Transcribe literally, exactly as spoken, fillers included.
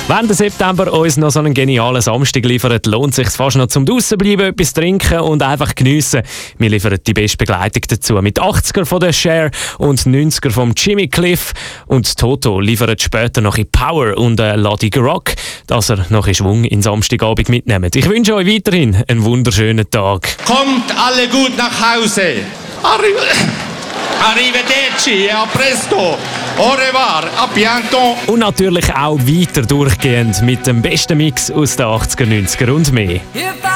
Wenn der September uns noch so einen genialen Samstag liefert, lohnt es sich fast noch zum draussen bleiben, etwas trinken und einfach geniessen. Wir liefern die beste Begleitung dazu mit achtziger von der Cher und neunziger vom Jimmy Cliff. Und Toto liefert später noch in Power und äh, Ladig Rock, dass er noch in Schwung in Samstagabend mitnimmt. Ich wünsche euch weiterhin einen wunderschönen Tag. Kommt alle gut nach Hause. Arri- Arrivederci, a presto. Au revoir, a bientôt. Und natürlich auch weiter durchgehend mit dem besten Mix aus den achtziger, neunziger und mehr.